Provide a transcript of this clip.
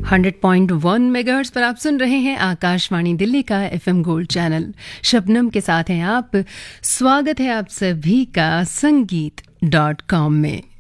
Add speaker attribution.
Speaker 1: 100.1 megahertz पर आप सुन रहे हैं आकाशवाणी दिल्ली का एफएम गोल्ड चैनल। शबनम के साथ हैं आप। स्वागत है आप सभी का संगीत.com में।